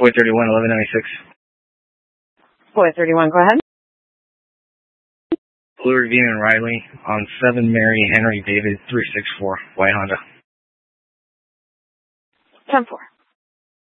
Boy 31, 1196. Boy 31, go ahead. Blue Ravine and Riley on 7 Mary Henry David 364 White Honda. 10-4.